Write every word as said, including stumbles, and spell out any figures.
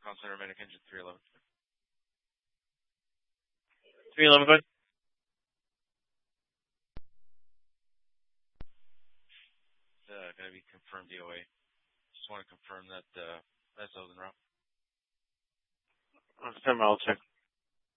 Call Center, Medic Engine three eleven. three eleven, go ahead. Uh, going to be confirmed D O A. Just want to confirm that uh, that's Oden route. I'll check.